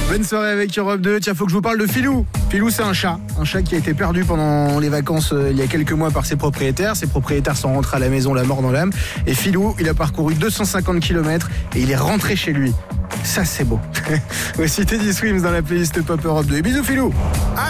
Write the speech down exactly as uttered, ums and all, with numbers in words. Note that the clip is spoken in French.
Bonne soirée avec Europe deux. Tiens, faut que je vous parle de Filou. Filou, c'est un chat. Un chat qui a été perdu pendant les vacances euh, il y a quelques mois par ses propriétaires. Ses propriétaires sont rentrés à la maison la mort dans l'âme. Et Filou, il a parcouru deux cent cinquante kilomètres et il est rentré chez lui. Ça, c'est beau. Voici Teddy Swims dans la playlist Pop Europe deux. Et bisous, Filou.